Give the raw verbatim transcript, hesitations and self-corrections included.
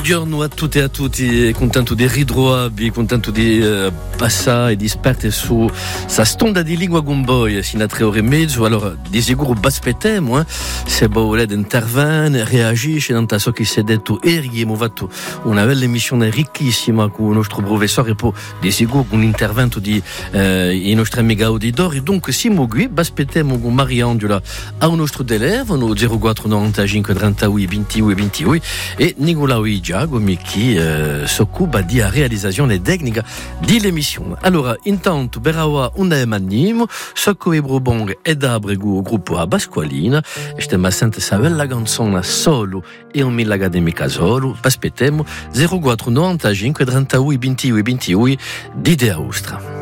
Buongiorno a tutti e a tutti, contento di ritrovarvi, contento di uh, passare e di sperte su sa stonda di lingua con voi, sino a tre ore e mezzo. Allora, di sicuro aspettiamo, eh, se volete intervenire, reagisce, non so chi si è detto ieri, abbiamo fatto una bella emissione ricchissima con il nostro professore, e poi di sicuro con l'intervento di eh, i nostri amici auditori. Dunque, siamo qui, aspettiamo con Mariangela al nostro telefono, zero quattro novantacinque trentadue ventidue ventidue, e Nicolau Giacomi che eh, si occupa di realizzazione tecnica dell'emissione. Allora, intanto, per ora un animo, Socco e Brobong e Dabregu, gruppo a Basqualina, e stiamo sentendo questa bella canzone solo e un mille accademica solo. Aspettiamo, zero quattro novantacinque trentadue ventidue ventidue di Dea Ostra.